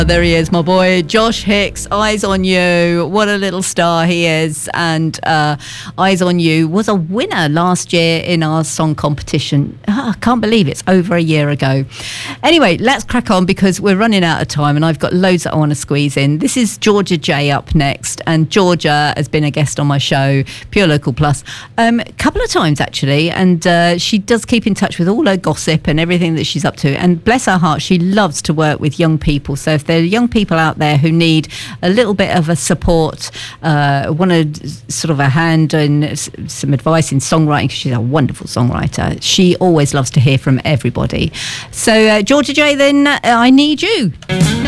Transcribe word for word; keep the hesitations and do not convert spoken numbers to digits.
There he is, my boy, Josh Hicks, Eyes on You. What a little star he is. And uh, Eyes on You was a winner last year in our song competition. Oh, I can't believe it's over a year ago. Anyway, let's crack on because we're running out of time and I've got loads that I want to squeeze in. This is Georgia J up next. And Georgia has been a guest on my show, Pure Local Plus, um, a couple of times actually. And uh, she does keep in touch with all her gossip and everything that she's up to. And bless her heart, she loves to work with young people. So if there are young people out there who need a little bit of a support, uh, want a sort of a hand and s- some advice in songwriting, because she's a wonderful songwriter. She always loves to hear from everybody. So uh, Georgia J, then uh, I Need You.